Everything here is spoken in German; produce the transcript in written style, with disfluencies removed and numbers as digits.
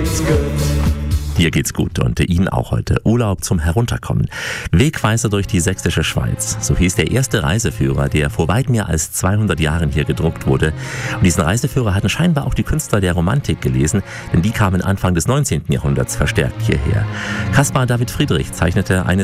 geht's gut. Hier geht's gut und Ihnen auch heute. Urlaub zum Herunterkommen. Wegweiser durch die sächsische Schweiz. So hieß der erste Reiseführer, der vor weit mehr als 200 Jahren hier gedruckt wurde. Und diesen Reiseführer hatten scheinbar auch die Künstler der Romantik gelesen, denn die kamen Anfang des 19. Jahrhunderts verstärkt hierher. Caspar David Friedrich zeichnete eine